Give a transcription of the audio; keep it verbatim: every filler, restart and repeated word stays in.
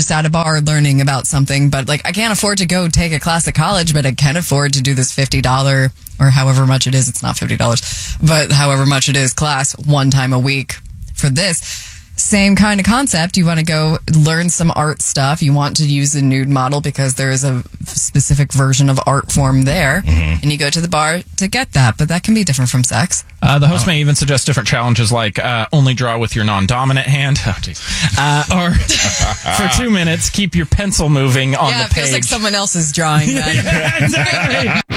just at a bar learning about something, but like I can't afford to go take a class at college, but I can afford to do this fifty dollars or however much it is. It's not fifty dollars, but however much it is class one time a week for this. Same kind of concept. You want to go learn some art stuff. You want to use a nude model because there is a specific version of art form there. Mm-hmm. And you go to the bar to get that. But that can be different from sex. Uh, the host oh. may even suggest different challenges like uh, only draw with your non-dominant hand. Oh, geez. Uh, or for two minutes, keep your pencil moving on yeah, the page. Yeah, it feels like someone else is drawing that. Yeah, exactly.